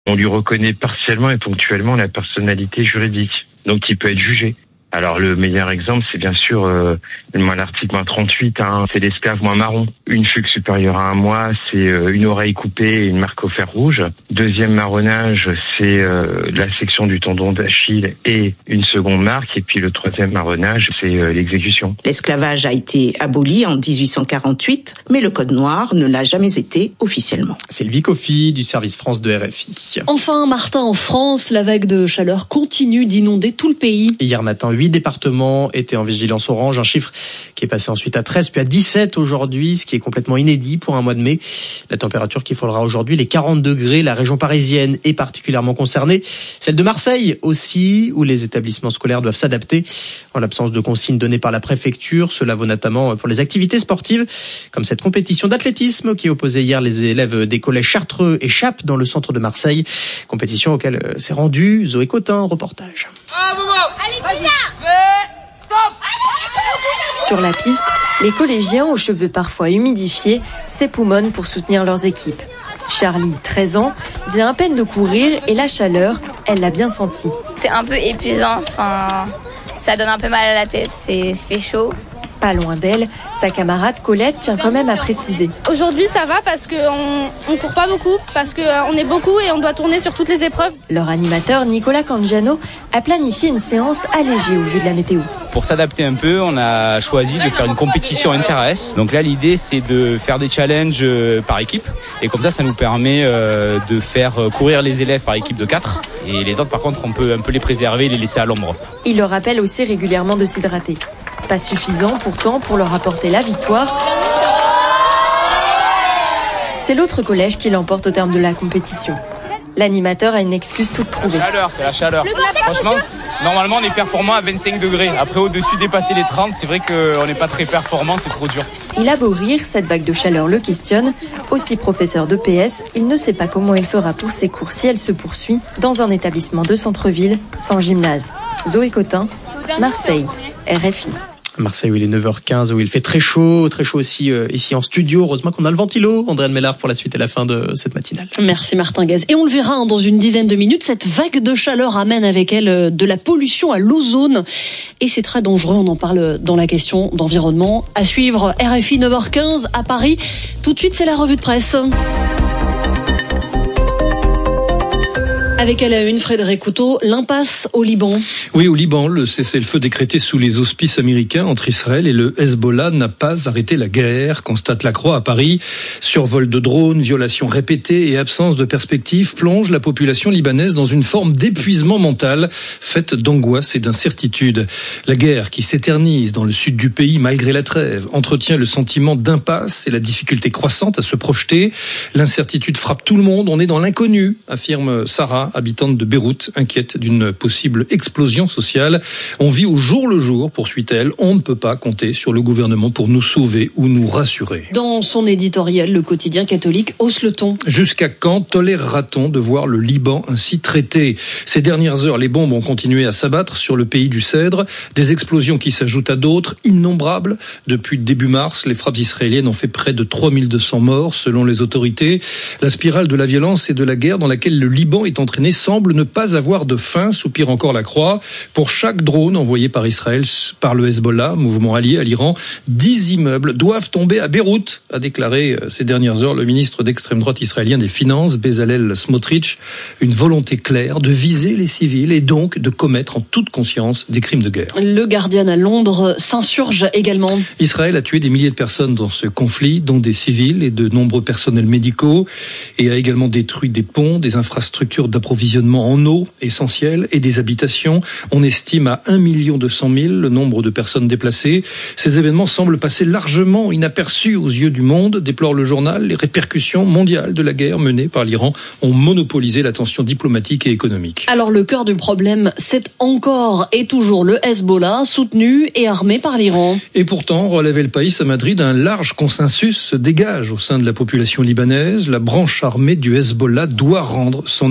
On lui reconnaît partiellement et ponctuellement la personnalité juridique, donc il peut être jugé. Alors le meilleur exemple, c'est bien sûr l'article 38, c'est l'esclave moins marron. Une fugue supérieure à 1 mois, c'est une oreille coupée et une marque au fer rouge. Deuxième marronnage, c'est la section du tendon d'Achille et une seconde marque. Et puis le troisième marronnage, c'est l'exécution. L'esclavage a été aboli en 1848, mais le code noir ne l'a jamais été officiellement. Sylvie Coffy du service France de RFI. Enfin, Martin, en France, la vague de chaleur continue d'inonder tout le pays. Hier matin, 8 départements étaient en vigilance orange, un chiffre qui est passé ensuite à 13 puis à 17 aujourd'hui, ce qui est complètement inédit pour un mois de mai. La température qui frôlera aujourd'hui les 40 degrés, la région parisienne est particulièrement concernée, celle de Marseille aussi, où les établissements scolaires doivent s'adapter en l'absence de consignes données par la préfecture. Cela vaut notamment pour les activités sportives, comme cette compétition d'athlétisme qui opposait hier les élèves des collèges Chartreux et Chappe dans le centre de Marseille, compétition auquel s'est rendue Zoé Cotin, reportage. Sur la piste, les collégiens aux cheveux parfois humidifiés s'époumonnent pour soutenir leurs équipes. Charlie, 13 ans, vient à peine de courir et la chaleur, elle l'a bien senti. C'est un peu épuisant, ça donne un peu mal à la tête, ça fait chaud. Pas loin d'elle, sa camarade Colette tient quand même à préciser. Aujourd'hui ça va parce qu'on court pas beaucoup, parce qu'on est beaucoup et on doit tourner sur toutes les épreuves. Leur animateur Nicolas Cangiano a planifié une séance allégée au vu de la météo. Pour s'adapter un peu, on a choisi de faire une compétition inter-AS. Donc là l'idée c'est de faire des challenges par équipe et comme ça nous permet de faire courir les élèves par équipe de 4 et les autres par contre on peut un peu les préserver et les laisser à l'ombre. Il leur rappelle aussi régulièrement de s'hydrater. Pas suffisant pourtant pour leur apporter la victoire. C'est l'autre collège qui l'emporte au terme de la compétition. L'animateur a une excuse toute trouvée. C'est la chaleur. Franchement, normalement on est performant à 25 degrés. Après au-dessus dépasser les 30, c'est vrai qu'on n'est pas très performant, c'est trop dur. Il a beau rire, cette vague de chaleur le questionne. Aussi professeur de PS, il ne sait pas comment il fera pour ses cours si elle se poursuit dans un établissement de centre-ville sans gymnase. Zoé Cotin, Marseille, RFI. Marseille où il est 9h15, où il fait très chaud aussi ici en studio. Heureusement qu'on a le ventilo. Andréane Mellard pour la suite et la fin de cette matinale. Merci Martin Gaz. Et on le verra dans une dizaine de minutes, cette vague de chaleur amène avec elle de la pollution à l'ozone. Et c'est très dangereux, on en parle dans la question d'environnement. À suivre, RFI 9h15 à Paris. Tout de suite, c'est la revue de presse. Avec à la une, Frédéric Couteau, l'impasse au Liban. Oui, au Liban, le cessez-le-feu décrété sous les auspices américains entre Israël et le Hezbollah n'a pas arrêté la guerre, constate la Croix à Paris. Survol de drones, violations répétées et absence de perspective plongent la population libanaise dans une forme d'épuisement mental, faite d'angoisse et d'incertitude. La guerre qui s'éternise dans le sud du pays malgré la trêve entretient le sentiment d'impasse et la difficulté croissante à se projeter. L'incertitude frappe tout le monde, on est dans l'inconnu, affirme Sarah, habitante de Beyrouth, inquiète d'une possible explosion sociale. On vit au jour le jour, poursuit-elle. On ne peut pas compter sur le gouvernement pour nous sauver ou nous rassurer. Dans son éditorial, le quotidien catholique hausse le ton. Jusqu'à quand tolérera-t-on de voir le Liban ainsi traité ? Ces dernières heures, les bombes ont continué à s'abattre sur le pays du Cèdre. Des explosions qui s'ajoutent à d'autres, innombrables. Depuis début mars, les frappes israéliennes ont fait près de 3200 morts, selon les autorités. La spirale de la violence et de la guerre dans laquelle le Liban est entraîné semble ne pas avoir de fin, soupire encore la Croix. Pour chaque drone envoyé par Israël, par le Hezbollah, mouvement allié à l'Iran, 10 immeubles doivent tomber à Beyrouth, a déclaré ces dernières heures le ministre d'extrême droite israélien des Finances, Bezalel Smotrich. Une volonté claire de viser les civils et donc de commettre en toute conscience des crimes de guerre. Le Guardian à Londres s'insurge également. Israël a tué des milliers de personnes dans ce conflit, dont des civils et de nombreux personnels médicaux, et a également détruit des ponts, des infrastructures d'approvisionnement en eau essentielle et des habitations. On estime à 1 200 000 le nombre de personnes déplacées. Ces événements semblent passer largement inaperçus aux yeux du monde, déplore le journal. Les répercussions mondiales de la guerre menée par l'Iran ont monopolisé l'attention diplomatique et économique. Alors le cœur du problème, c'est encore et toujours le Hezbollah, soutenu et armé par l'Iran. Et pourtant, relève le pays à Madrid, un large consensus se dégage au sein de la population libanaise. La branche armée du Hezbollah doit rendre son arsenal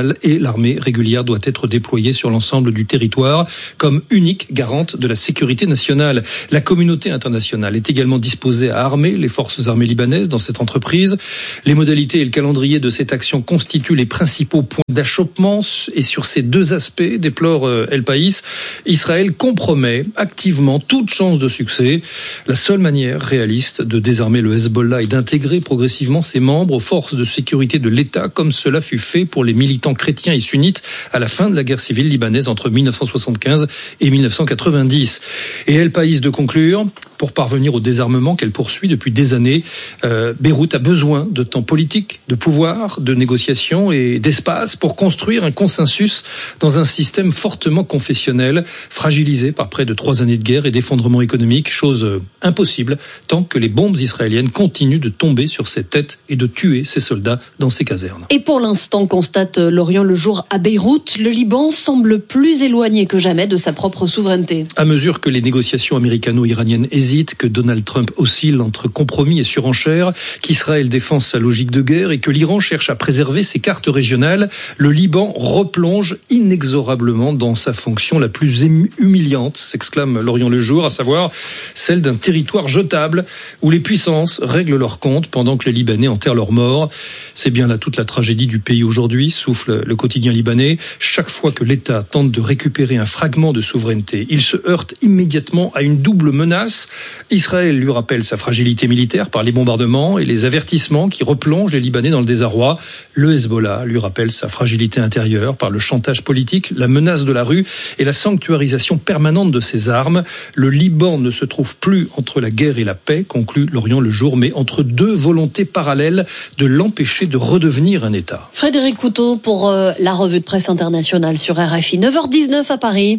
nationale et l'armée régulière doit être déployée sur l'ensemble du territoire comme unique garante de la sécurité nationale. La communauté internationale est également disposée à armer les forces armées libanaises dans cette entreprise. Les modalités et le calendrier de cette action constituent les principaux points d'achoppement et sur ces deux aspects, déplore El País, Israël compromet activement toute chance de succès. La seule manière réaliste de désarmer le Hezbollah est d'intégrer progressivement ses membres aux forces de sécurité de l'État, comme cela fut fait pour les militants chrétiens et sunnites à la fin de la guerre civile libanaise entre 1975 et 1990. Et El País de conclure, pour parvenir au désarmement qu'elle poursuit depuis des années, Beyrouth a besoin de temps politique, de pouvoir, de négociation et d'espace pour construire un consensus dans un système fortement confessionnel, fragilisé par près de 3 années de guerre et d'effondrement économique, chose impossible tant que les bombes israéliennes continuent de tomber sur ses têtes et de tuer ses soldats dans ses casernes. Et pour l'instant, constate Lorient Le Jour à Beyrouth, le Liban semble plus éloigné que jamais de sa propre souveraineté. À mesure que les négociations américano-iraniennes hésitent, que Donald Trump oscille entre compromis et surenchère, qu'Israël défend sa logique de guerre et que l'Iran cherche à préserver ses cartes régionales, le Liban replonge inexorablement dans sa fonction la plus humiliante, s'exclame Lorient Le Jour, à savoir celle d'un territoire jetable où les puissances règlent leurs comptes pendant que les Libanais enterrent leurs morts. C'est bien là toute la tragédie du pays aujourd'hui, souffle le quotidien libanais. Chaque fois que l'État tente de récupérer un fragment de souveraineté, il se heurte immédiatement à une double menace. Israël lui rappelle sa fragilité militaire par les bombardements et les avertissements qui replongent les Libanais dans le désarroi. Le Hezbollah lui rappelle sa fragilité intérieure par le chantage politique, la menace de la rue et la sanctuarisation permanente de ses armes. Le Liban ne se trouve plus entre la guerre et la paix, conclut Lorient Le Jour, mais entre deux volontés parallèles de l'empêcher de redevenir un État. Frédéric Couteau pour la revue de presse internationale sur RFI, 9h19 à Paris.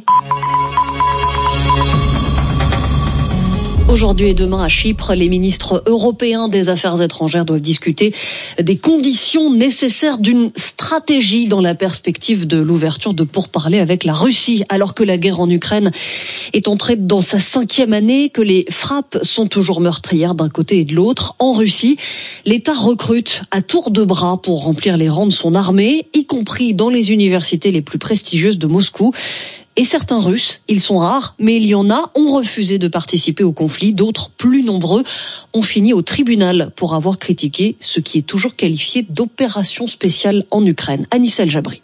Aujourd'hui et demain à Chypre, les ministres européens des Affaires étrangères doivent discuter des conditions nécessaires d'une stratégie dans la perspective de l'ouverture de pourparlers avec la Russie. Alors que la guerre en Ukraine est entrée dans sa 5e année, que les frappes sont toujours meurtrières d'un côté et de l'autre, en Russie, l'État recrute à tour de bras pour remplir les rangs de son armée, y compris dans les universités les plus prestigieuses de Moscou. Et certains Russes, ils sont rares, mais il y en a, ont refusé de participer au conflit. D'autres, plus nombreux, ont fini au tribunal pour avoir critiqué ce qui est toujours qualifié d'opération spéciale en Ukraine. Anis El-Jabri.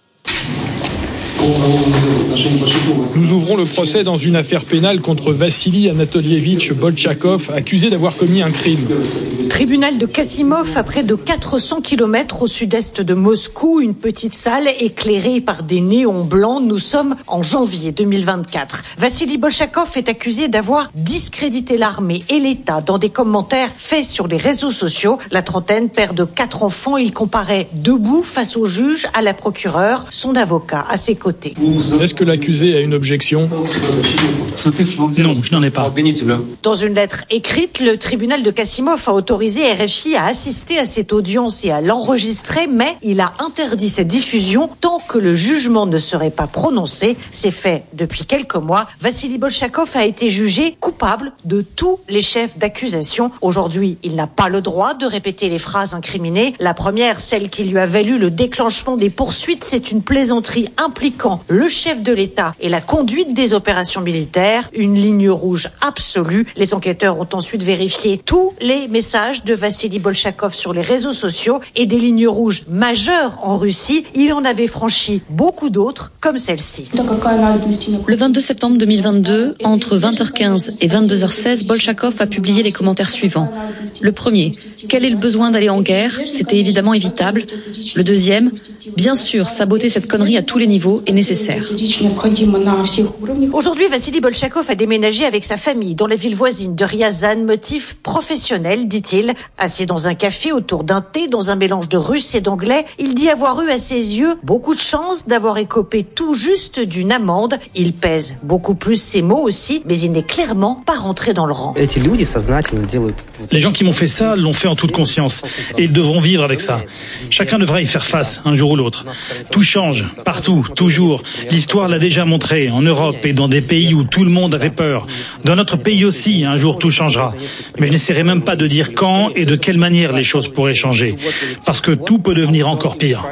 Nous ouvrons le procès dans une affaire pénale contre Vassili Anatolievitch Bolchakov, accusé d'avoir commis un crime. Tribunal de Kassimov, à près de 400 km au sud-est de Moscou, une petite salle éclairée par des néons blancs. Nous sommes en janvier 2024. Vassili Bolchakov est accusé d'avoir discrédité l'armée et l'État dans des commentaires faits sur les réseaux sociaux. La trentaine, père de 4 enfants, il comparaît debout face au juge, à la procureure, son avocat à ses côtés. Est-ce que l'accusé a une objection ? Non, je n'en ai pas. Dans une lettre écrite, le tribunal de Kassimov a autorisé RFI à assister à cette audience et à l'enregistrer, mais il a interdit cette diffusion tant que le jugement ne serait pas prononcé. C'est fait depuis quelques mois. Vassili Bolchakov a été jugé coupable de tous les chefs d'accusation. Aujourd'hui, il n'a pas le droit de répéter les phrases incriminées. La première, celle qui lui a valu le déclenchement des poursuites, c'est une plaisanterie impliquant le chef de l'État et la conduite des opérations militaires, une ligne rouge absolue. Les enquêteurs ont ensuite vérifié tous les messages de Vassili Bolchakov sur les réseaux sociaux et des lignes rouges majeures en Russie. Il en avait franchi beaucoup d'autres, comme celle-ci. Le 22 septembre 2022, entre 20h15 et 22h16, Bolchakov a publié les commentaires suivants. Le premier, quel est le besoin d'aller en guerre ? C'était évidemment évitable. Le deuxième, bien sûr, saboter cette connerie à tous les niveaux est nécessaire. Aujourd'hui, Vassili Bolchakov a déménagé avec sa famille dans la ville voisine de Ryazan, motif professionnel, dit-il. Assis dans un café autour d'un thé, dans un mélange de russe et d'anglais, il dit avoir eu à ses yeux beaucoup de chance d'avoir écopé tout juste d'une amende. Il pèse beaucoup plus ses mots aussi, mais il n'est clairement pas rentré dans le rang. Les gens qui m'ont fait ça l'ont fait en toute conscience et ils devront vivre avec ça. Chacun devra y faire face un jour ou l'autre. Tout change, partout, toujours. L'histoire l'a déjà montré, en Europe et dans des pays où tout le monde avait peur. Dans notre pays aussi, un jour tout changera. Mais je n'essaierai même pas de dire quand et de quelle manière les choses pourraient changer. Parce que tout peut devenir encore pire.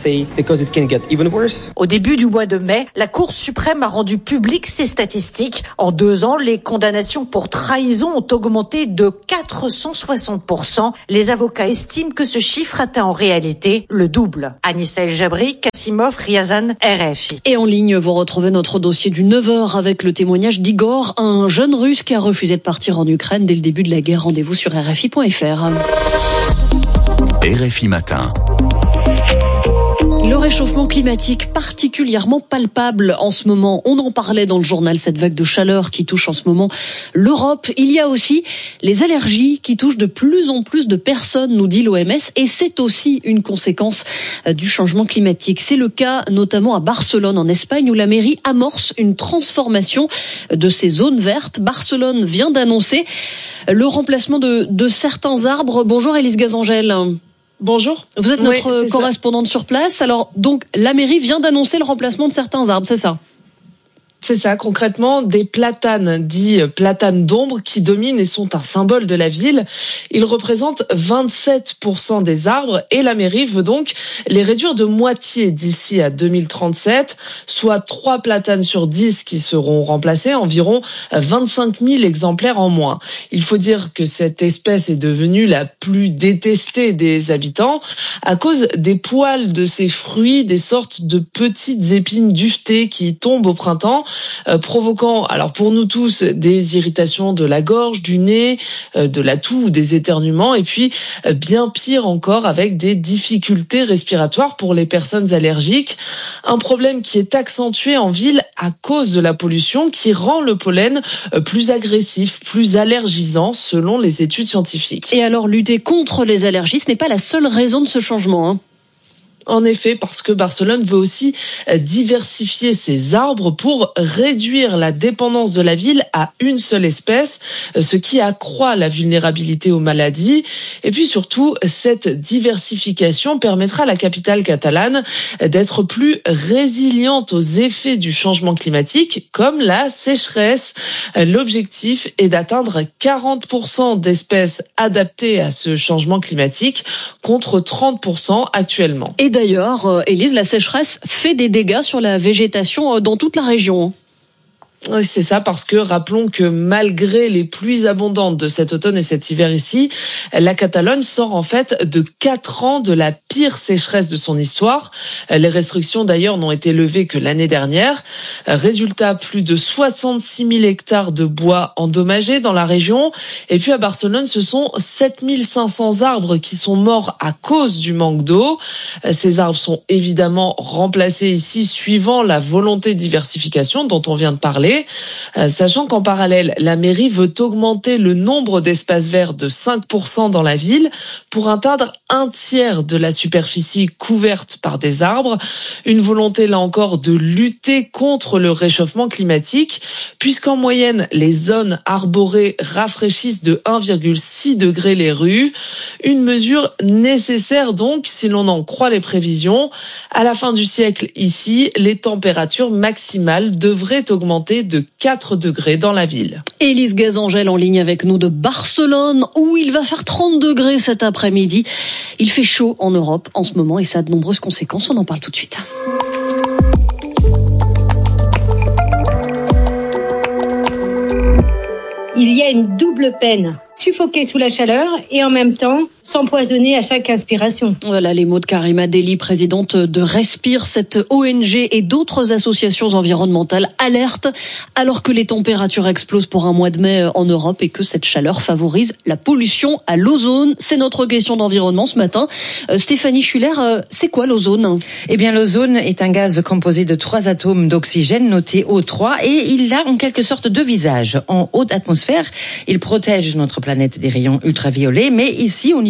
Au début du mois de mai, la Cour suprême a rendu publiques ces statistiques. En 2 ans, les condamnations pour trahison ont augmenté de 460%. Les avocats estiment que ce chiffre atteint en réalité le double. Anissa El Jabri, Kassimov, Riazan, RFI. Et en ligne, vous retrouvez notre dossier du 9h avec le témoignage d'Igor, un jeune russe qui a refusé de partir en Ukraine dès le début de la guerre. Rendez-vous sur RFI.fr. RFI Matin. Le réchauffement climatique particulièrement palpable en ce moment. On en parlait dans le journal, cette vague de chaleur qui touche en ce moment l'Europe. Il y a aussi les allergies qui touchent de plus en plus de personnes, nous dit l'OMS, et c'est aussi une conséquence du changement climatique. C'est le cas notamment à Barcelone, en Espagne, où la mairie amorce une transformation de ces zones vertes. Barcelone vient d'annoncer le remplacement de certains arbres. Bonjour Élise Gazangel. Bonjour. Vous êtes notre correspondante sur place. Alors, donc, la mairie vient d'annoncer le remplacement de certains arbres, c'est ça ? C'est ça, concrètement, des platanes, dits platanes d'ombre, qui dominent et sont un symbole de la ville. Ils représentent 27% des arbres et la mairie veut donc les réduire de moitié d'ici à 2037, soit 3 platanes sur 10 qui seront remplacés, environ 25 000 exemplaires en moins. Il faut dire que cette espèce est devenue la plus détestée des habitants à cause des poils de ses fruits, des sortes de petites épines duvetées qui tombent au printemps, provoquant, alors pour nous tous, des irritations de la gorge, du nez, de la toux ou des éternuements, et puis bien pire encore avec des difficultés respiratoires pour les personnes allergiques. Un problème qui est accentué en ville à cause de la pollution qui rend le pollen plus agressif, plus allergisant selon les études scientifiques. Et alors lutter contre les allergies, ce n'est pas la seule raison de ce changement, hein. En effet, parce que Barcelone veut aussi diversifier ses arbres pour réduire la dépendance de la ville à une seule espèce, ce qui accroît la vulnérabilité aux maladies. Et puis surtout, cette diversification permettra à la capitale catalane d'être plus résiliente aux effets du changement climatique, comme la sécheresse. L'objectif est d'atteindre 40% d'espèces adaptées à ce changement climatique contre 30% actuellement. Et d'ailleurs, Élise, la sécheresse fait des dégâts sur la végétation dans toute la région. Oui, c'est ça, parce que rappelons que malgré les pluies abondantes de cet automne et cet hiver ici, la Catalogne sort en fait de 4 ans de la pire sécheresse de son histoire. Les restrictions d'ailleurs n'ont été levées que l'année dernière. Résultat, plus de 66 000 hectares de bois endommagés dans la région. Et puis à Barcelone, ce sont 7 500 arbres qui sont morts à cause du manque d'eau. Ces arbres sont évidemment remplacés ici suivant la volonté de diversification dont on vient de parler. Sachant qu'en parallèle, la mairie veut augmenter le nombre d'espaces verts de 5% dans la ville pour atteindre 1/3 de la superficie couverte par des arbres. Une volonté, là encore, de lutter contre le réchauffement climatique, puisqu'en moyenne, les zones arborées rafraîchissent de 1,6 degré les rues. Une mesure nécessaire donc, si l'on en croit les prévisions. À la fin du siècle, ici, les températures maximales devraient augmenter de 4 degrés dans la ville. Élise Gazangel en ligne avec nous de Barcelone, où il va faire 30 degrés cet après-midi. Il fait chaud en Europe en ce moment et ça a de nombreuses conséquences. On en parle tout de suite. Il y a une double peine. Suffoquer sous la chaleur et en même temps s'empoisonner à chaque inspiration. Voilà les mots de Karima Deli, présidente de Respire. Cette ONG et d'autres associations environnementales alertent alors que les températures explosent pour un mois de mai en Europe et que cette chaleur favorise la pollution à l'ozone. C'est notre question d'environnement ce matin. Stéphanie Schuller, c'est quoi l'ozone ? Eh bien, l'ozone est un gaz composé de 3 atomes d'oxygène notés O3 et il a en quelque sorte 2 visages. En haute atmosphère, il protège notre planète des rayons ultraviolets, mais ici, au niveau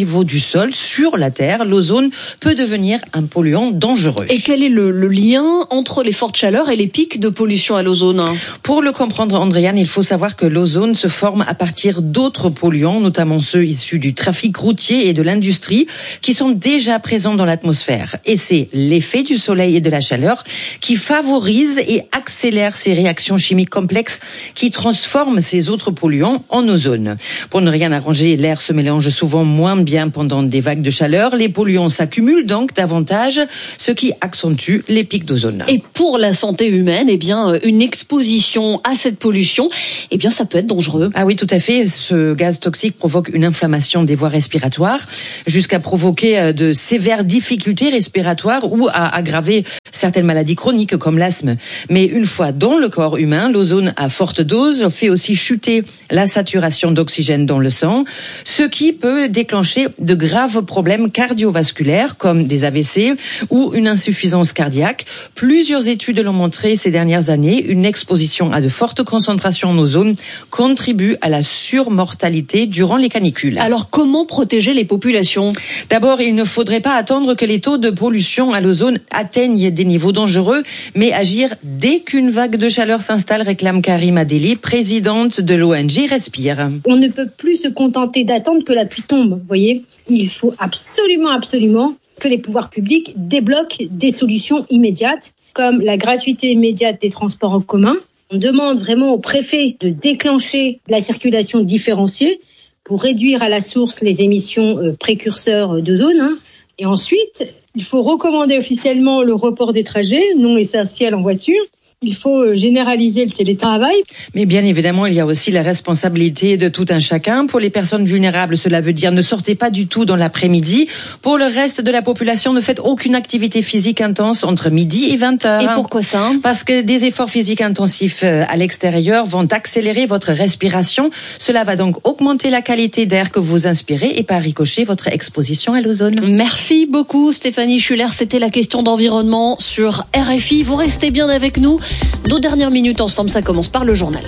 niveau du sol sur la Terre, l'ozone peut devenir un polluant dangereux. Et quel est le lien entre les fortes chaleurs et les pics de pollution à l'ozone? Pour le comprendre, Andréane, il faut savoir que l'ozone se forme à partir d'autres polluants, notamment ceux issus du trafic routier et de l'industrie, qui sont déjà présents dans l'atmosphère. Et c'est l'effet du soleil et de la chaleur qui favorise et accélère ces réactions chimiques complexes qui transforment ces autres polluants en ozone. Pour ne rien arranger, l'air se mélange souvent moins bien pendant des vagues de chaleur. Les polluants s'accumulent donc davantage, ce qui accentue les pics d'ozone. Et pour la santé humaine, eh bien, une exposition à cette pollution, eh bien, ça peut être dangereux. Ah oui, tout à fait. Ce gaz toxique provoque une inflammation des voies respiratoires, jusqu'à provoquer de sévères difficultés respiratoires ou à aggraver certaines maladies chroniques comme l'asthme. Mais une fois dans le corps humain, l'ozone à forte dose fait aussi chuter la saturation d'oxygène dans le sang, ce qui peut déclencher de graves problèmes cardiovasculaires comme des AVC ou une insuffisance cardiaque. Plusieurs études l'ont montré ces dernières années. Une exposition à de fortes concentrations en ozone contribue à la surmortalité durant les canicules. Alors comment protéger les populations? D'abord, il ne faudrait pas attendre que les taux de pollution à l'ozone atteignent des niveaux dangereux, mais agir dès qu'une vague de chaleur s'installe, réclame Karim Adeli, présidente de l'ONG Respire. On ne peut plus se contenter d'attendre que la pluie tombe, vous voyez. Il faut absolument que les pouvoirs publics débloquent des solutions immédiates, comme la gratuité immédiate des transports en commun. On demande vraiment au préfet de déclencher la circulation différenciée pour réduire à la source les émissions précurseurs d'ozone. Et ensuite, il faut recommander officiellement le report des trajets non essentiels en voiture. Il faut généraliser le télétravail. Mais bien évidemment, il y a aussi la responsabilité de tout un chacun. Pour les personnes vulnérables, cela veut dire ne sortez pas du tout dans l'après-midi. Pour le reste de la population, ne faites aucune activité physique intense entre midi et 20h. Et pourquoi ça? Parce que des efforts physiques intensifs à l'extérieur vont accélérer votre respiration. Cela va donc augmenter la qualité d'air que vous inspirez et par ricochet votre exposition à l'ozone. Merci beaucoup Stéphanie Schuller. C'était la question d'environnement sur RFI. Vous restez bien avec nous. Nos dernières minutes ensemble, ça commence par le journal.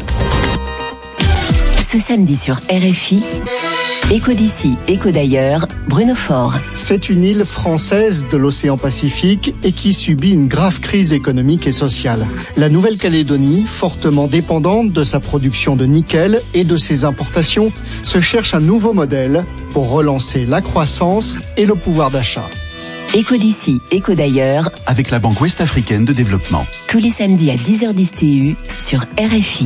Ce samedi sur RFI, Écho d'ici, écho d'ailleurs, Bruno Faure. C'est une île française de l'océan Pacifique et qui subit une grave crise économique et sociale. La Nouvelle-Calédonie, fortement dépendante de sa production de nickel et de ses importations, se cherche un nouveau modèle pour relancer la croissance et le pouvoir d'achat. Écho d'ici, écho d'ailleurs, avec la Banque Ouest-Africaine de Développement. Tous les samedis à 10h10 TU sur RFI.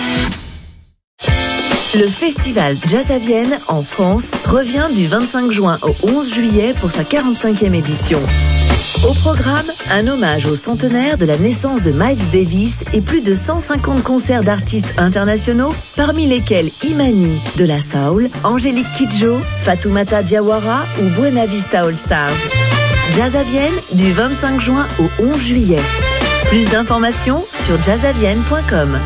Le festival Jazz à Vienne en France revient du 25 juin au 11 juillet pour sa 45e édition. Au programme, un hommage au centenaire de la naissance de Miles Davis et plus de 150 concerts d'artistes internationaux, parmi lesquels Imani de la Soul, Angélique Kidjo, Fatoumata Diawara ou Buena Vista All Stars. Jazz à Vienne du 25 juin au 11 juillet. Plus d'informations sur jazzavienne.com.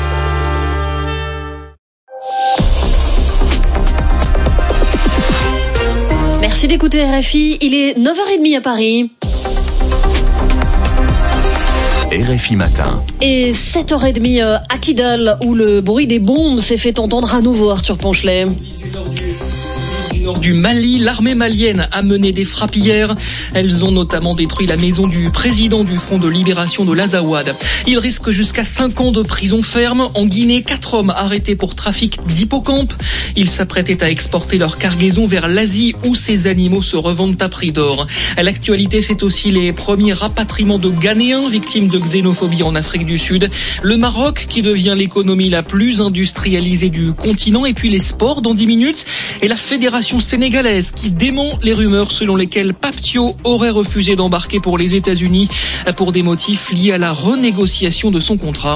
Merci d'écouter RFI, il est 9h30 à Paris. RFI Matin. Et 7h30 à Kidal, où le bruit des bombes s'est fait entendre à nouveau, Arthur Ponchelet. Nord du Mali, l'armée malienne a mené des frappes hier. Elles ont notamment détruit la maison du président du Front de libération de l'Azawad. Il risque jusqu'à 5 ans de prison ferme. En Guinée, 4 hommes arrêtés pour trafic d'hippocampes. Ils s'apprêtaient à exporter leur cargaison vers l'Asie où ces animaux se revendent à prix d'or. À l'actualité, c'est aussi les premiers rapatriements de Ghanéens victimes de xénophobie en Afrique du Sud. Le Maroc qui devient l'économie la plus industrialisée du continent. Et puis les sports dans 10 minutes. Et la fédération sénégalaise qui dément les rumeurs selon lesquelles Pape Thiaw aurait refusé d'embarquer pour les États-Unis pour des motifs liés à la renégociation de son contrat.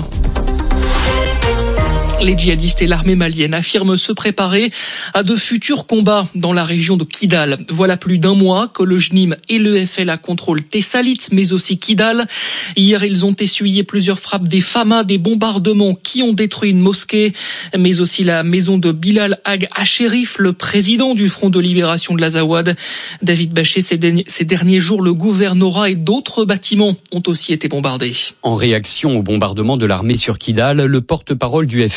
Les djihadistes et l'armée malienne affirment se préparer à de futurs combats dans la région de Kidal. Voilà plus d'un mois que le JNIM et le FLA contrôlent Tessalit, mais aussi Kidal. Hier, ils ont essuyé plusieurs frappes des FAMA, des bombardements qui ont détruit une mosquée, mais aussi la maison de Bilal Ag Hachérif, le président du Front de libération de l'Azawad. David Bachet, ces derniers jours, le gouvernorat et d'autres bâtiments ont aussi été bombardés. En réaction au bombardement de l'armée sur Kidal, le porte-parole du FLA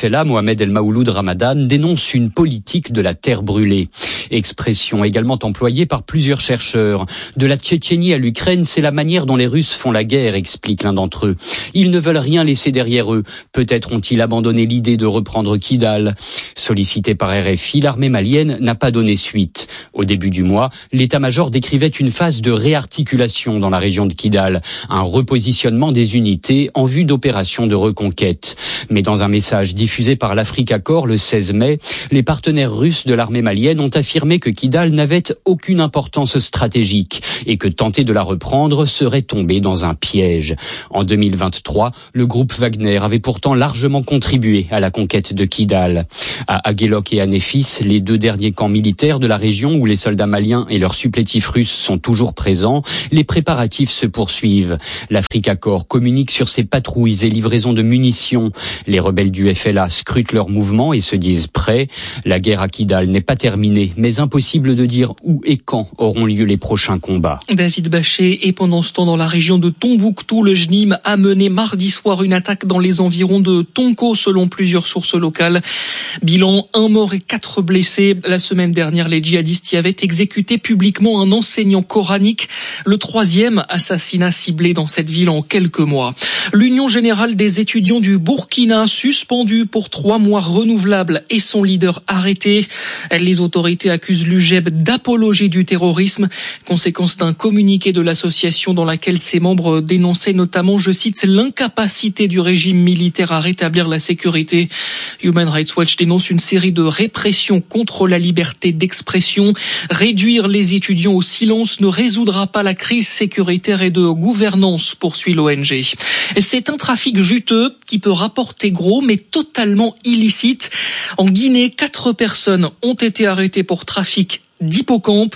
FLA, Mohamed El Maouloud Ramadan, dénonce une politique de la terre brûlée. Expression également employée par plusieurs chercheurs. De la Tchétchénie à l'Ukraine, c'est la manière dont les Russes font la guerre, explique l'un d'entre eux. Ils ne veulent rien laisser derrière eux. Peut-être ont-ils abandonné l'idée de reprendre Kidal. Sollicité par RFI, l'armée malienne n'a pas donné suite. Au début du mois, l'état-major décrivait une phase de réarticulation dans la région de Kidal, un repositionnement des unités en vue d'opérations de reconquête. Mais dans un message diffusé par l'Africa Corps le 16 mai, les partenaires russes de l'armée malienne ont affirmé que Kidal n'avait aucune importance stratégique et que tenter de la reprendre serait tomber dans un piège. En 2023, le groupe Wagner avait pourtant largement contribué à la conquête de Kidal. À Aguelok et à Néfis, les deux derniers camps militaires de la région où les soldats maliens et leurs supplétifs russes sont toujours présents, les préparatifs se poursuivent. L'Africa Corps communique sur ses patrouilles et livraisons de munitions. Les rebelles du FLA scrutent leurs mouvements et se disent prêts. La guerre à Kidal n'est pas terminée, mais impossible de dire où et quand auront lieu les prochains combats. David Bachet, et pendant ce temps dans la région de Tombouctou, le JNIM a mené mardi soir une attaque dans les environs de Tonko selon plusieurs sources locales. Bilan, 1 mort et 4 blessés. La semaine dernière, les djihadistes y avaient exécuté publiquement un enseignant coranique. Le 3e assassinat ciblé dans cette ville en quelques mois. L'Union générale des étudiants du Burkina suspendue pour 3 mois renouvelables et son leader arrêté. Les autorités accusent l'UGEB d'apologie du terrorisme, conséquence d'un communiqué de l'association dans laquelle ses membres dénonçaient notamment, je cite, l'incapacité du régime militaire à rétablir la sécurité. Human Rights Watch dénonce une série de répressions contre la liberté d'expression. Réduire les étudiants au silence ne résoudra pas la crise sécuritaire et de gouvernance, poursuit l'ONG. C'est un trafic juteux qui peut rapporter gros mais totalement illicite. En Guinée, 4 personnes ont été arrêtées pour trafic d'hippocampe.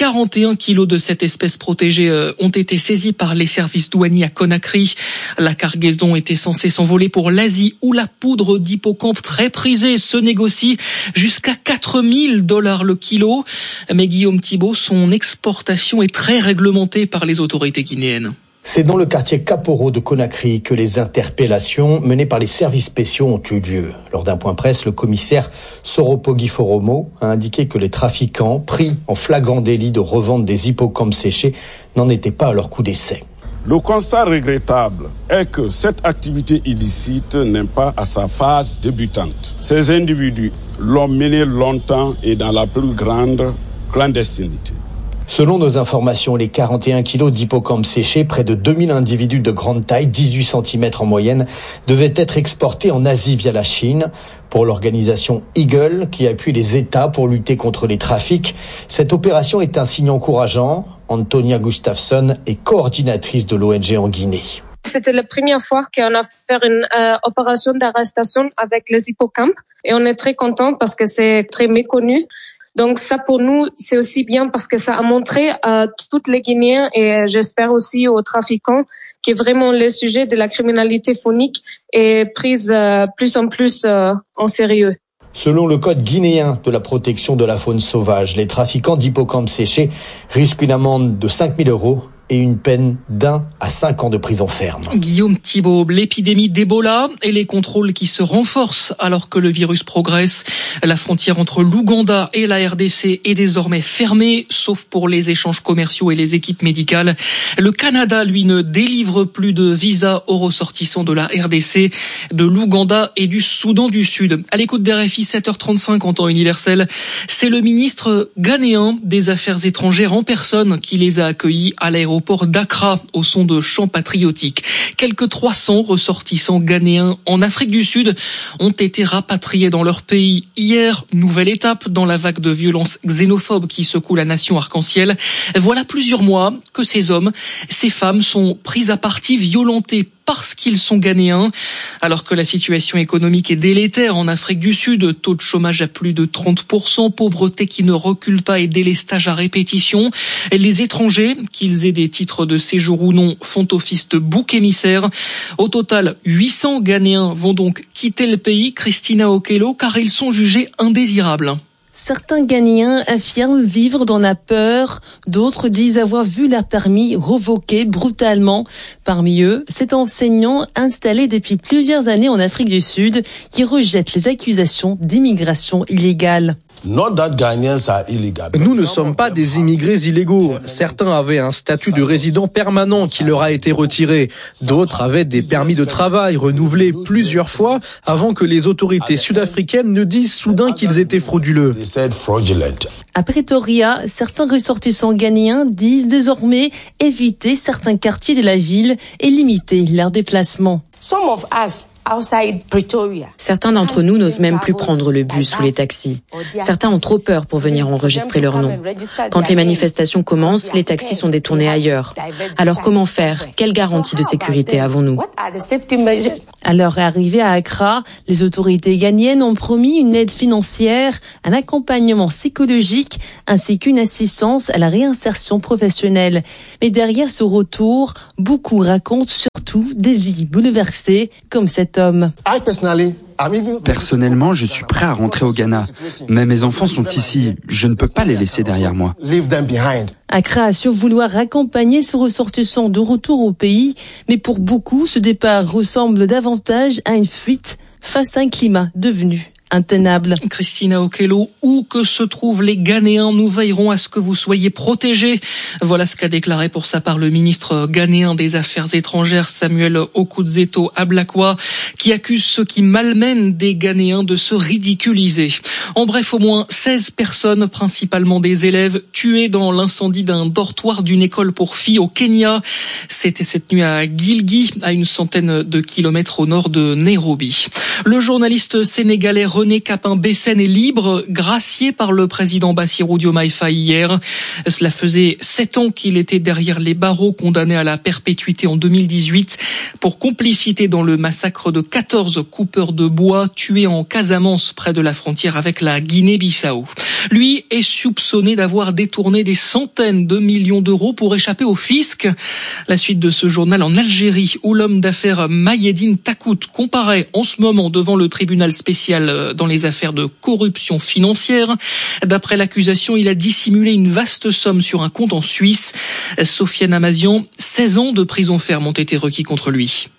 41 kilos de cette espèce protégée ont été saisis par les services douaniers à Conakry. La cargaison était censée s'envoler pour l'Asie où la poudre d'hippocampe très prisée se négocie jusqu'à $4 000 le kilo. Mais Guillaume Thibault, son exportation est très réglementée par les autorités guinéennes. C'est dans le quartier Kaporo de Conakry que les interpellations menées par les services spéciaux ont eu lieu. Lors d'un point presse, le commissaire Soropogi Foromo a indiqué que les trafiquants, pris en flagrant délit de revente des hippocampes séchés, n'en étaient pas à leur coup d'essai. Le constat regrettable est que cette activité illicite n'est pas à sa phase débutante. Ces individus l'ont menée longtemps et dans la plus grande clandestinité. Selon nos informations, les 41 kilos d'hippocampes séchés, près de 2000 individus de grande taille, 18 cm en moyenne, devaient être exportés en Asie via la Chine. Pour l'organisation Eagle, qui appuie les États pour lutter contre les trafics, cette opération est un signe encourageant. Antonia Gustafsson est coordinatrice de l'ONG en Guinée. C'était la première fois qu'on a fait une opération d'arrestation avec les hippocampes et on est très contents parce que c'est très méconnu. Donc ça pour nous c'est aussi bien parce que ça a montré à tous les Guinéens et j'espère aussi aux trafiquants que vraiment le sujet de la criminalité faunique est prise plus en plus en sérieux. Selon le code guinéen de la protection de la faune sauvage, les trafiquants d'hippocampes séchés risquent une amende de 5 000 € et une peine d'1 à 5 ans de prison ferme. Guillaume Thibault, l'épidémie d'Ebola et les contrôles qui se renforcent alors que le virus progresse. La frontière entre l'Ouganda et la RDC est désormais fermée, sauf pour les échanges commerciaux et les équipes médicales. Le Canada, lui, ne délivre plus de visas aux ressortissants de la RDC, de l'Ouganda et du Soudan du Sud. À l'écoute d'RFI, 7h35 en temps universel, c'est le ministre ghanéen des Affaires étrangères en personne qui les a accueillis à l'aéroport d'Accra au son de chants patriotiques. Quelques 300 ressortissants ghanéens en Afrique du Sud ont été rapatriés dans leur pays hier. Nouvelle étape dans la vague de violences xénophobes qui secoue la nation arc-en-ciel. Voilà plusieurs mois que ces hommes, ces femmes sont pris à partie, violentés parce qu'ils sont ghanéens. Alors que la situation économique est délétère en Afrique du Sud, taux de chômage à plus de 30%, pauvreté qui ne recule pas et délestage à répétition. Les étrangers, qu'ils aient des titres de séjour ou non, font office de bouc émissaire. Au total, 800 Ghanéens vont donc quitter le pays, Christina Okello, car ils sont jugés indésirables. Certains Ghanéens affirment vivre dans la peur, d'autres disent avoir vu leur permis revoqué brutalement. Parmi eux, cet enseignant installé depuis plusieurs années en Afrique du Sud qui rejette les accusations d'immigration illégale. Nous ne sommes pas des immigrés illégaux. Certains avaient un statut de résident permanent qui leur a été retiré. D'autres avaient des permis de travail renouvelés plusieurs fois avant que les autorités sud-africaines ne disent soudain qu'ils étaient frauduleux. À Pretoria, certains ressortissants ghanéens disent désormais éviter certains quartiers de la ville et limiter leurs déplacements. Certains d'entre nous n'osent même plus prendre le bus ou les taxis. Certains ont trop peur pour venir enregistrer leur nom. Quand les manifestations commencent, les taxis sont détournés ailleurs. Alors comment faire? Quelle garantie de sécurité avons-nous? À leur arrivée à Accra, les autorités ghanéennes ont promis une aide financière, un accompagnement psychologique ainsi qu'une assistance à la réinsertion professionnelle. Mais derrière ce retour, beaucoup racontent surtout des vies bouleversées comme cet homme. Personnellement, je suis prêt à rentrer au Ghana. Mais mes enfants sont ici. Je ne peux pas les laisser derrière moi. Accra assure vouloir accompagner ses ressortissants de retour au pays. Mais pour beaucoup, ce départ ressemble davantage à une fuite face à un climat devenu intenable. Christina Okello, où que se trouvent les Ghanéens, nous veillerons à ce que vous soyez protégés. Voilà ce qu'a déclaré pour sa part le ministre ghanéen des Affaires étrangères, Samuel Okudzeto Ablakwa, qui accuse ceux qui malmènent des Ghanéens de se ridiculiser. En bref, au moins 16 personnes, principalement des élèves, tuées dans l'incendie d'un dortoir d'une école pour filles au Kenya. C'était cette nuit à Gilgit, à une centaine de kilomètres au nord de Nairobi. Le journaliste sénégalais René Capin-Bessène est libre, gracié par le président Bassirou Diomaye Faye hier. Cela faisait 7 ans qu'il était derrière les barreaux, condamné à la perpétuité en 2018 pour complicité dans le massacre de 14 coupeurs de bois tués en Casamance près de la frontière avec la Guinée-Bissau. Lui est soupçonné d'avoir détourné des centaines de millions d'euros pour échapper au fisc. La suite de ce journal en Algérie, où l'homme d'affaires Maïeddine Takout comparaît en ce moment devant le tribunal spécial dans les affaires de corruption financière. D'après l'accusation, il a dissimulé une vaste somme sur un compte en Suisse. Sofiane Amazian, 16 ans de prison ferme ont été requis contre lui.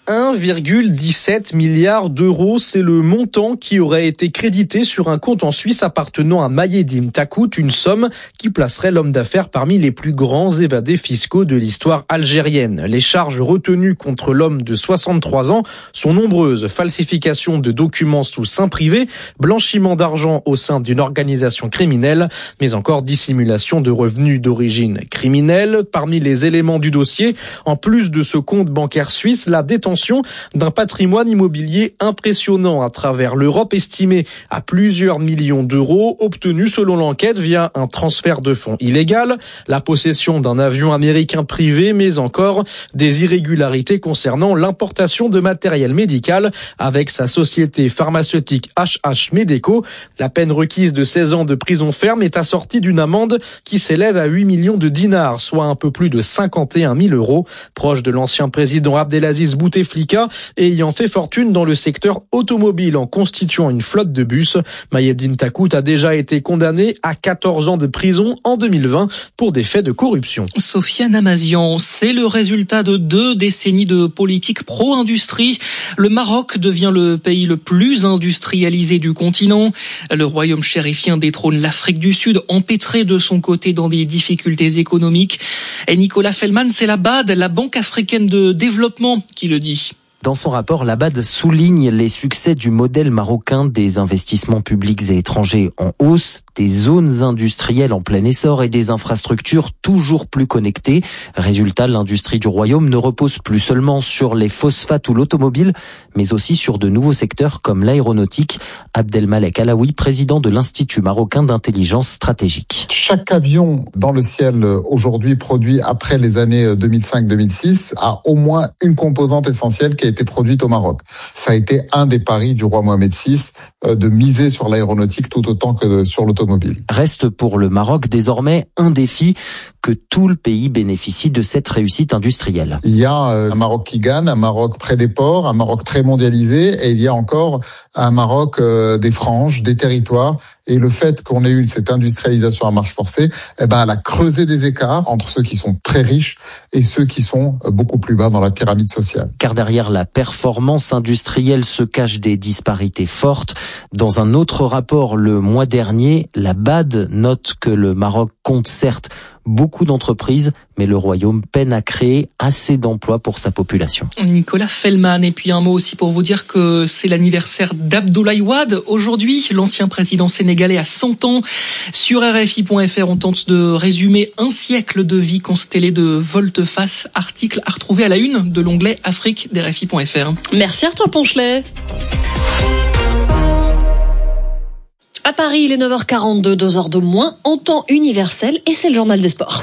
1,17 milliard d'euros, c'est le montant qui aurait été crédité sur un compte en Suisse appartenant à Maïeddine Takout, une somme qui placerait l'homme d'affaires parmi les plus grands évadés fiscaux de l'histoire algérienne. Les charges retenues contre l'homme de 63 ans sont nombreuses. Falsification de documents sous seing privé, blanchiment d'argent au sein d'une organisation criminelle, mais encore dissimulation de revenus d'origine criminelle. Parmi les éléments du dossier, en plus de ce compte bancaire suisse, la détention d'un patrimoine immobilier impressionnant à travers l'Europe, estimé à plusieurs millions d'euros, obtenu selon l'enquête via un transfert de fonds illégal, la possession d'un avion américain privé, mais encore des irrégularités concernant l'importation de matériel médical avec sa société pharmaceutique HH Medeco. La peine requise de 16 ans de prison ferme est assortie d'une amende qui s'élève à 8 millions de dinars, soit un peu plus de 51 000 euros. Proche de l'ancien président Abdelaziz Bouteflika et ayant fait fortune dans le secteur automobile en constituant une flotte de bus, Maïeddine Takout a déjà été condamné à 14 ans de prison en 2020 pour des faits de corruption. Sofiane Amazian, c'est le résultat de 2 décennies de politique pro-industrie. Le Maroc devient le pays le plus industrialisé du continent. Le royaume chérifien détrône l'Afrique du Sud, empêtré de son côté dans des difficultés économiques. Et Nicolas Fellman, c'est la BAD, la Banque africaine de développement, qui le dit. Dans son rapport, la BAD souligne les succès du modèle marocain, des investissements publics et étrangers en hausse, des zones industrielles en plein essor et des infrastructures toujours plus connectées. Résultat, l'industrie du royaume ne repose plus seulement sur les phosphates ou l'automobile, mais aussi sur de nouveaux secteurs comme l'aéronautique. Abdelmalek Alaoui, président de l'Institut marocain d'intelligence stratégique. Chaque avion dans le ciel aujourd'hui produit après les années 2005-2006 a au moins une composante essentielle qui a été produite au Maroc. Ça a été un des paris du roi Mohamed VI de miser sur l'aéronautique tout autant que sur l'automobile. Reste pour le Maroc désormais un défi, que tout le pays bénéficie de cette réussite industrielle. Il y a un Maroc qui gagne, un Maroc près des ports, un Maroc très mondialisé, et il y a encore un Maroc des franges, des territoires, Et le fait qu'on ait eu cette industrialisation à marche forcée, elle a creusé des écarts entre ceux qui sont très riches et ceux qui sont beaucoup plus bas dans la pyramide sociale. Car derrière la performance industrielle se cachent des disparités fortes. Dans un autre rapport le mois dernier, la BAD note que le Maroc compte certes beaucoup d'entreprises, mais le Royaume peine à créer assez d'emplois pour sa population. Nicolas Fellman, et puis un mot aussi pour vous dire que c'est l'anniversaire d'Abdoulaye Wade. Aujourd'hui, l'ancien président sénégalais a 100 ans. Sur RFI.fr, on tente de résumer un siècle de vie constellé de volte-face. Article à retrouver à la une de l'onglet Afrique d'RFI.fr. Merci Arthur Ponchelet. À Paris, il est 9h42, 2 heures de moins, en temps universel, et c'est le journal des sports.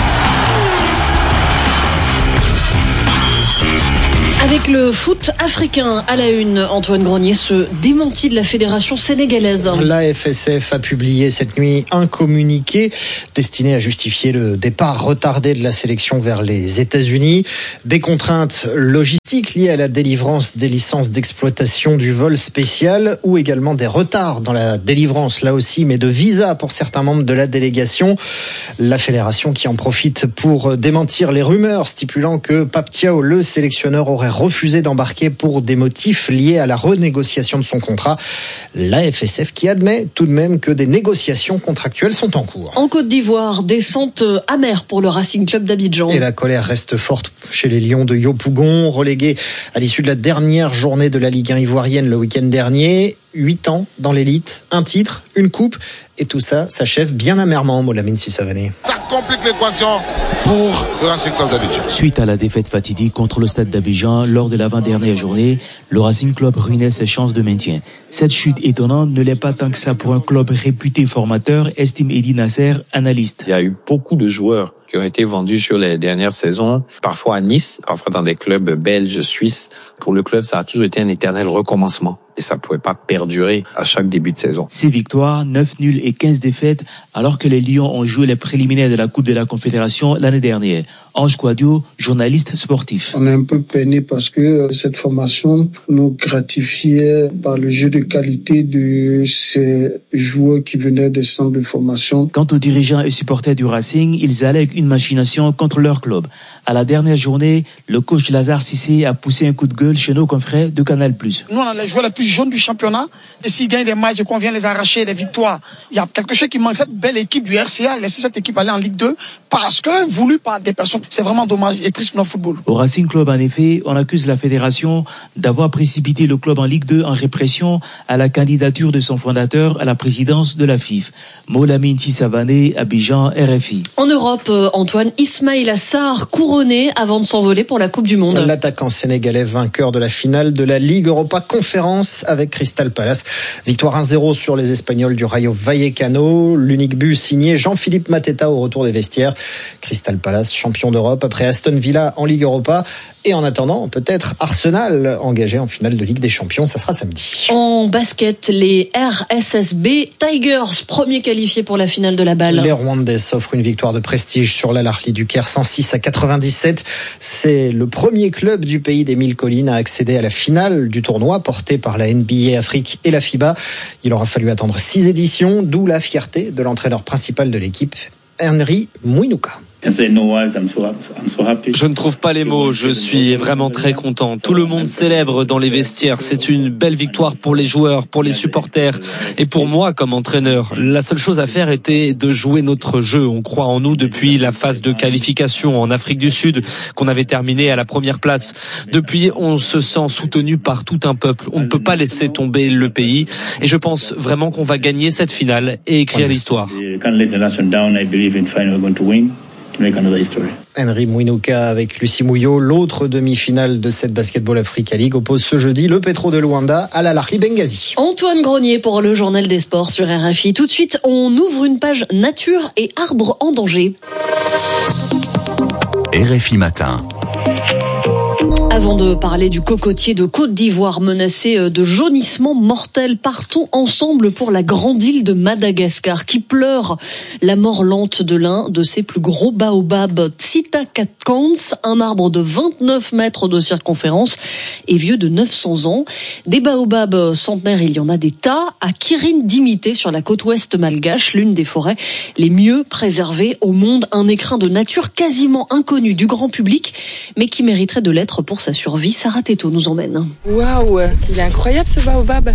Avec le foot africain à la une, Antoine Grenier, ce démenti de la fédération sénégalaise. La FSF a publié cette nuit un communiqué destiné à justifier le départ retardé de la sélection vers les États-Unis. Des contraintes logistiques liées à la délivrance des licences d'exploitation du vol spécial ou également des retards dans la délivrance, là aussi, mais de visa pour certains membres de la délégation. La fédération qui en profite pour démentir les rumeurs stipulant que Pape Thiaw, le sélectionneur, aurait refusé d'embarquer pour des motifs liés à la renégociation de son contrat. La FSF qui admet tout de même que des négociations contractuelles sont en cours. En Côte d'Ivoire, descente amère pour le Racing Club d'Abidjan. Et la colère reste forte chez les Lions de Yopougon, relégués à l'issue de la dernière journée de la Ligue 1 ivoirienne le week-end dernier. 8 ans dans l'élite, un titre, une coupe, et tout ça s'achève bien amèrement, Molamine Sissavané. Ça complique l'équation pour le Racing Club d'Abidjan. Suite à la défaite fatidique contre le Stade d'Abidjan lors de l'avant-dernière journée, le Racing Club ruinait ses chances de maintien. Cette chute étonnante ne l'est pas tant que ça pour un club réputé formateur, estime Eddy Nasser, analyste. Il y a eu beaucoup de joueurs qui ont été vendus sur les dernières saisons, parfois à Nice, parfois dans des clubs belges, suisses. Pour le club, ça a toujours été un éternel recommencement. Et ça ne pouvait pas perdurer à chaque début de saison. 6 victoires, 9 nuls et 15 défaites, alors que les Lions ont joué les préliminaires de la Coupe de la Confédération l'année dernière. Ange Quadio, journaliste sportif. On est un peu peiné parce que cette formation nous gratifiait par le jeu de qualité de ces joueurs qui venaient des centres de formation. Quant aux dirigeants et supporters du Racing, ils allaient avec une machination contre leur club. À la dernière journée, le coach Lazare Cissé a poussé un coup de gueule chez nos confrères de Canal+. Nous, on a les joueurs les plus jaunes du championnat. Et s'ils gagnent des matchs et qu'on vient les arracher, des victoires, il y a quelque chose qui manque. Cette belle équipe du RCA, laisser cette équipe aller en Ligue 2 parce que voulu par des personnes. C'est vraiment dommage et triste pour notre football. Au Racing Club, en effet, on accuse la fédération d'avoir précipité le club en Ligue 2 en répression à la candidature de son fondateur à la présidence de la FIF. Molamine Sissavané, Abidjan, RFI. En Europe, Antoine, Ismaïla Sarr couronné avant de s'envoler pour la Coupe du Monde. L'attaquant sénégalais vainqueur de la finale de la Ligue Europa Conférence avec Crystal Palace. Victoire 1-0 sur les Espagnols du Rayo Vallecano. L'unique but signé Jean-Philippe Mateta au retour des vestiaires. Crystal Palace, champion d'Europe après Aston Villa en Ligue Europa. Et en attendant, peut-être Arsenal engagé en finale de Ligue des Champions. Ça sera samedi. En basket, les RSSB Tigers, premiers qualifiés pour la finale de la balle. Les Rwandais s'offrent une victoire de prestige sur l'Al-Ahly du Caire, 106-97. C'est le premier club du pays des 1000 collines à accéder à la finale du tournoi porté par la NBA Afrique et la FIBA. Il aura fallu attendre 6 éditions, d'où la fierté de l'entraîneur principal de l'équipe, Henry Mwinuka. Je ne trouve pas les mots, je suis vraiment très content. Tout le monde célèbre dans les vestiaires. C'est une belle victoire pour les joueurs, pour les supporters et pour moi comme entraîneur. La seule chose à faire était de jouer notre jeu. On croit en nous depuis la phase de qualification en Afrique du Sud qu'on avait terminé à la première place. Depuis, on se sent soutenu par tout un peuple. On ne peut pas laisser tomber le pays et je pense vraiment qu'on va gagner cette finale et écrire l'histoire. Henry Mwinuka avec Lucie Mouillot. L'autre demi-finale de cette Basketball Africa League oppose ce jeudi le Petro de Luanda à l'Al-Ahly Benghazi. Antoine Grenier pour le journal des sports sur RFI. Tout de suite, on ouvre une page nature et arbres en danger. RFI Matin. Avant de parler du cocotier de Côte d'Ivoire menacé de jaunissement mortel, partons ensemble pour la grande île de Madagascar qui pleure la mort lente de l'un de ses plus gros baobabs, Tsitakakans, un arbre de 29 mètres de circonférence et vieux de 900 ans. Des baobabs centenaires, il y en a des tas à Kirin-Dimité sur la côte ouest malgache, l'une des forêts les mieux préservées au monde, un écrin de nature quasiment inconnu du grand public, mais qui mériterait de l'être pour sa survie. Sarah Teto nous emmène. Waouh, il est incroyable ce baobab.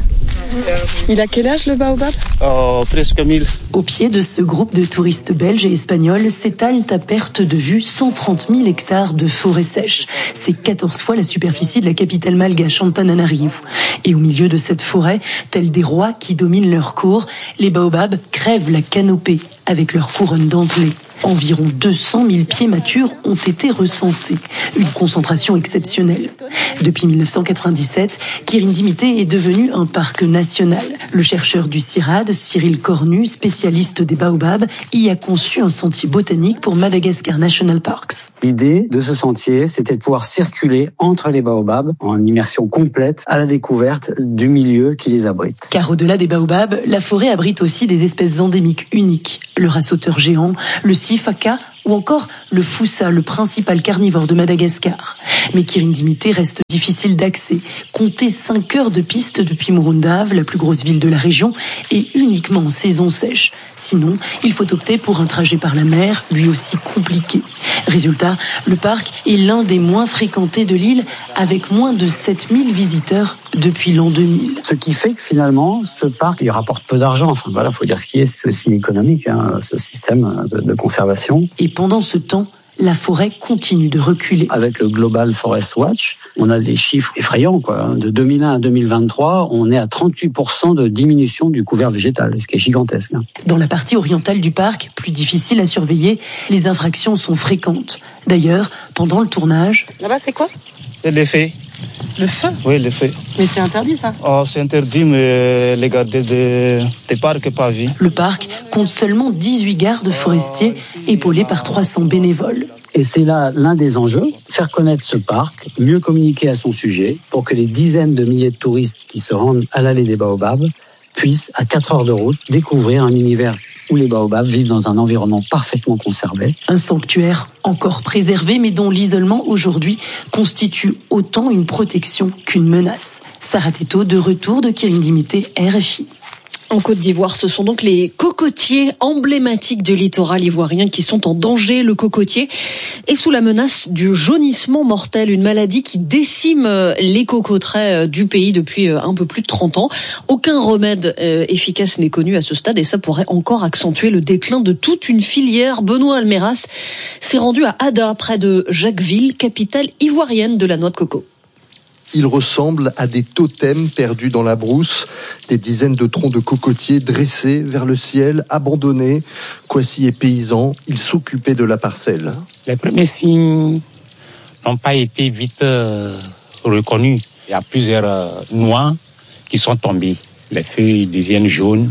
Il a quel âge le baobab ? Presque 1000. Au pied de ce groupe de touristes belges et espagnols s'étalent à perte de vue 130 000 hectares de forêt sèche. C'est 14 fois la superficie de la capitale malgache, Antananarivo. Et au milieu de cette forêt, tels des rois qui dominent leur cour, les baobabs crèvent la canopée avec leur couronne dentelée. Environ 200 000 pieds matures ont été recensés, une concentration exceptionnelle. Depuis 1997, Kirin-Dimité est devenu un parc national. Le chercheur du CIRAD, Cyril Cornu, spécialiste des baobabs, y a conçu un sentier botanique pour Madagascar National Parks. L'idée de ce sentier, c'était de pouvoir circuler entre les baobabs en immersion complète à la découverte du milieu qui les abrite. Car au-delà des baobabs, la forêt abrite aussi des espèces endémiques uniques. Le rassauteur géant, le sifaka ou encore le foussa, le principal carnivore de Madagascar. Mais Kirin-Dimité reste difficile d'accès. Comptez 5 heures de piste depuis Morondave, la plus grosse ville de la région, et uniquement en saison sèche. Sinon, il faut opter pour un trajet par la mer, lui aussi compliqué. Résultat, le parc est l'un des moins fréquentés de l'île, avec moins de 7000 visiteurs depuis l'an 2000. Ce qui fait que finalement, ce parc, il rapporte peu d'argent. Enfin voilà, faut dire ce qui est, c'est aussi économique, ce système de conservation. Et pendant ce temps, la forêt continue de reculer. Avec le Global Forest Watch, on a des chiffres effrayants, quoi. De 2001 à 2023, on est à 38% de diminution du couvert végétal, ce qui est gigantesque. Dans la partie orientale du parc, plus difficile à surveiller, les infractions sont fréquentes. D'ailleurs, pendant le tournage... Là-bas, c'est quoi ? C'est le feu. Le feu ? Oui, le feu. Mais c'est interdit, ça ? C'est interdit, mais les gardes des parcs pas vie. Le parc compte seulement 18 gardes forestiers, épaulés par 300 bénévoles. Et c'est là l'un des enjeux, faire connaître ce parc, mieux communiquer à son sujet, pour que les dizaines de milliers de touristes qui se rendent à l'allée des baobabs puissent, à 4 heures de route, découvrir un univers où les baobabs vivent dans un environnement parfaitement conservé. Un sanctuaire encore préservé, mais dont l'isolement aujourd'hui constitue autant une protection qu'une menace. Sarah Teto, de retour de Kirin-Dimité, RFI. En Côte d'Ivoire, ce sont donc les cocotiers emblématiques du littoral ivoirien qui sont en danger. Le cocotier est sous la menace du jaunissement mortel, une maladie qui décime les cocoteraies du pays depuis un peu plus de 30 ans. Aucun remède efficace n'est connu à ce stade et ça pourrait encore accentuer le déclin de toute une filière. Benoît Almeras s'est rendu à Ada, près de Jacquesville, capitale ivoirienne de la noix de coco. Ils ressemblent à des totems perdus dans la brousse, des dizaines de troncs de cocotiers dressés vers le ciel, abandonnés. Kwasi est paysan, il s'occupait de la parcelle. Les premiers signes n'ont pas été vite reconnus. Il y a plusieurs noix qui sont tombées. Les feuilles deviennent jaunes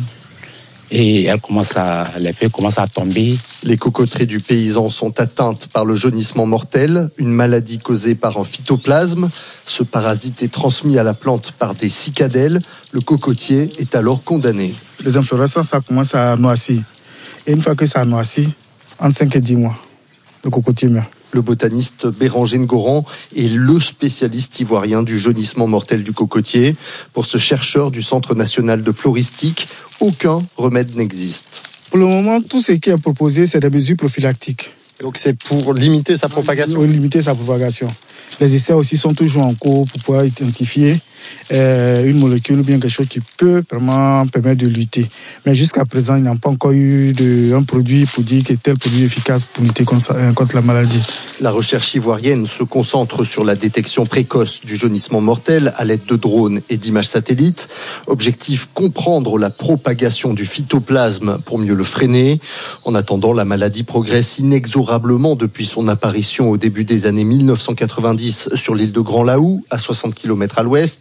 et les feuilles commencent à tomber. Les cocoteries du paysan sont atteintes par le jaunissement mortel, une maladie causée par un phytoplasme. Ce parasite est transmis à la plante par des cicadelles. Le cocotier est alors condamné. Les inflorescences, ça commence à noircir. Et une fois que ça noircit, entre 5 et 10 mois, le cocotier meurt. Le botaniste Béranger Ngoran est le spécialiste ivoirien du jaunissement mortel du cocotier. Pour ce chercheur du Centre national de floristique, aucun remède n'existe. Pour le moment, tout ce qui est proposé, c'est des mesures prophylactiques. Donc c'est pour limiter sa propagation. Pour limiter sa propagation. Les essais aussi sont toujours en cours pour pouvoir identifier une molécule ou bien quelque chose qui peut vraiment permettre de lutter. Mais jusqu'à présent, il n'y a pas encore eu un produit pour dire que tel produit est efficace pour lutter contre la maladie. La recherche ivoirienne se concentre sur la détection précoce du jaunissement mortel à l'aide de drones et d'images satellites. Objectif, comprendre la propagation du phytoplasme pour mieux le freiner. En attendant, la maladie progresse inexorablement depuis son apparition au début des années 1990 sur l'île de Grand Laou, à 60 km à l'ouest.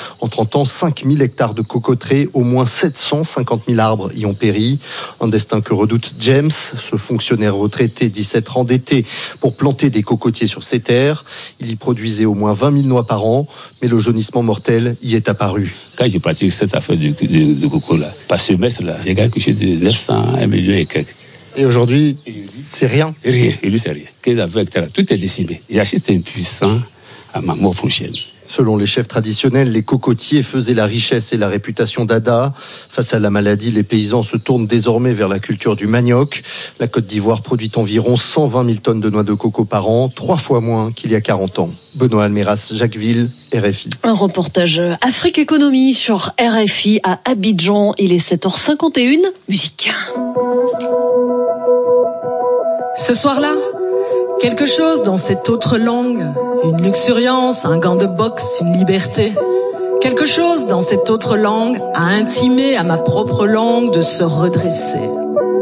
En 30 ans, 5000 hectares de cocoteraies, au moins 750 000 arbres y ont péri. Un destin que redoute James, ce fonctionnaire retraité, dit s'être endetté pour planter des cocotiers sur ses terres. Il y produisait au moins 20 000 noix par an, mais le jaunissement mortel y est apparu. Quand je pratique cette affaire de coco là, par semestre là, j'ai gagné quelque chose de 900, 1 million et quelques. Et aujourd'hui, c'est rien. Rien, et lui c'est rien. 15 hectares, tout est décimé. J'assiste impuissant à ma mort prochaine. Selon les chefs traditionnels, les cocotiers faisaient la richesse et la réputation d'Ada. Face à la maladie, les paysans se tournent désormais vers la culture du manioc. La Côte d'Ivoire produit environ 120 000 tonnes de noix de coco par an, 3 fois moins qu'il y a 40 ans. Benoît Almeras, Jacquesville, RFI. Un reportage Afrique Économie sur RFI à Abidjan. Il est 7h51. Musique. Ce soir-là, quelque chose dans cette autre langue, une luxuriance, un gant de boxe, une liberté. Quelque chose dans cette autre langue a intimé à ma propre langue de se redresser.